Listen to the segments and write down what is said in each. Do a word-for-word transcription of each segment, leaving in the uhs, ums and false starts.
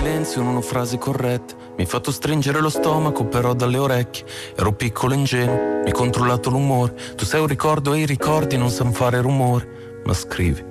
silenzio, non ho frasi corrette. Mi hai fatto stringere lo stomaco però dalle orecchie. Ero piccolo e ingenuo, mi hai controllato l'umore. Tu sei un ricordo e i ricordi non sanno fare rumore. Ma scrivi.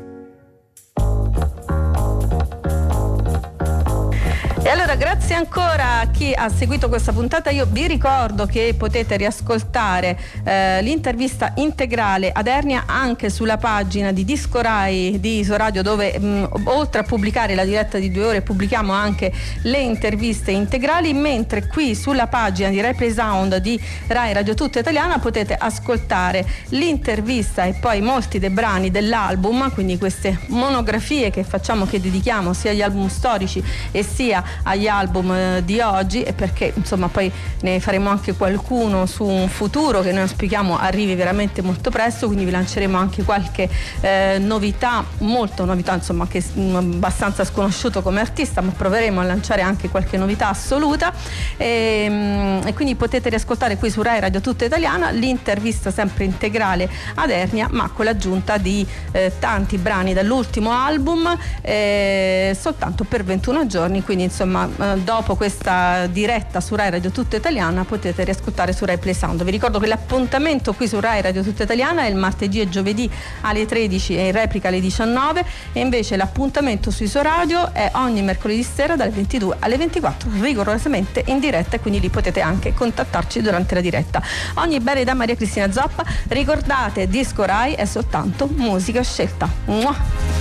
E allora grazie ancora a chi ha seguito questa puntata. Io vi ricordo che potete riascoltare eh, l'intervista integrale ad Ernia anche sulla pagina di Disco Rai di Isoradio, dove mh, oltre a pubblicare la diretta di due ore pubblichiamo anche le interviste integrali, mentre qui sulla pagina di Replay Sound di Rai Radio Tutta Italiana potete ascoltare l'intervista e poi molti dei brani dell'album, quindi queste monografie che facciamo, che dedichiamo sia agli album storici e sia agli album di oggi, e perché insomma poi ne faremo anche qualcuno su un futuro che noi auspichiamo arrivi veramente molto presto, quindi vi lanceremo anche qualche eh, novità, molto novità insomma, che è abbastanza sconosciuto come artista, ma proveremo a lanciare anche qualche novità assoluta, e, e quindi potete riascoltare qui su Rai Radio Tutta Italiana l'intervista sempre integrale ad Ernia, ma con l'aggiunta di eh, tanti brani dall'ultimo album eh, soltanto per ventuno giorni, quindi insomma dopo questa diretta su Rai Radio Tutta Italiana potete riascoltare su Rai Play Sound. Vi ricordo che l'appuntamento qui su Rai Radio Tutta Italiana è il martedì e giovedì alle tredici e in replica alle diciannove, e invece l'appuntamento su Isoradio è ogni mercoledì sera dalle ventidue alle ventiquattro, rigorosamente in diretta, e quindi lì potete anche contattarci durante la diretta. Ogni bene da Maria Cristina Zoppa. Ricordate, Disco Rai è soltanto musica scelta. Mua.